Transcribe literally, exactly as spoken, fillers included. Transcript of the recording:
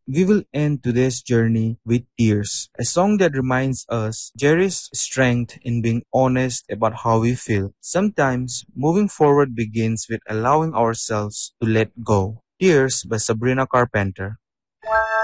we will end today's journey with Tears, a song that reminds us there is strength in being honest about how we feel. Sometimes moving forward begins with allowing ourselves to let go. Tears by Sabrina Carpenter.